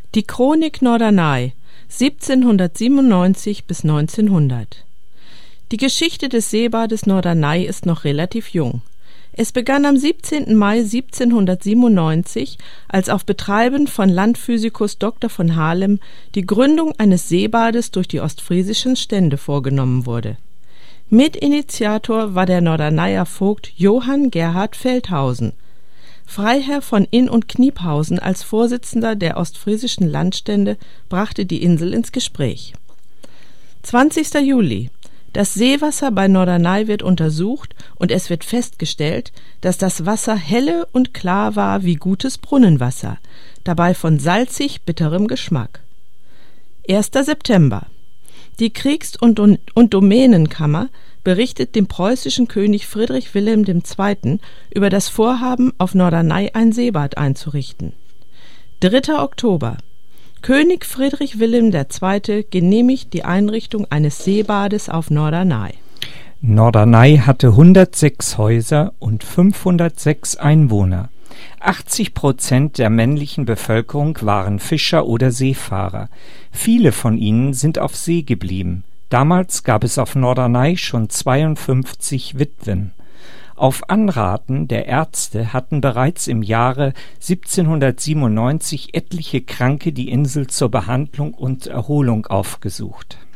Die Chronik Norderney 1797 bis 1900. Die Geschichte des Seebades Norderney ist noch relativ jung. Es begann am 17. Mai 1797, als auf Betreiben von Landphysikus Dr. von Halem die Gründung eines Seebades durch die ostfriesischen Stände vorgenommen wurde. Mitinitiator war der Norderneyer Vogt Johann Gerhard Feldhausen. Freiherr von Inn- und Kniphausen als Vorsitzender der ostfriesischen Landstände brachte die Insel ins Gespräch. 20. Juli. Das Seewasser bei Norderney wird untersucht und es wird festgestellt, dass das Wasser helle und klar war wie gutes Brunnenwasser, dabei von salzig bitterem Geschmack. 1. September. Die Kriegs- und Domänenkammer berichtet dem preußischen König Friedrich Wilhelm II. Über das Vorhaben, auf Norderney ein Seebad einzurichten. 3. Oktober. König Friedrich Wilhelm II. Genehmigt die Einrichtung eines Seebades auf Norderney. Norderney hatte 106 Häuser und 506 Einwohner. 80% der männlichen Bevölkerung waren Fischer oder Seefahrer. Viele von ihnen sind auf See geblieben. Damals gab es auf Norderney schon 52 Witwen. Auf Anraten der Ärzte hatten bereits im Jahre 1797 etliche Kranke die Insel zur Behandlung und Erholung aufgesucht.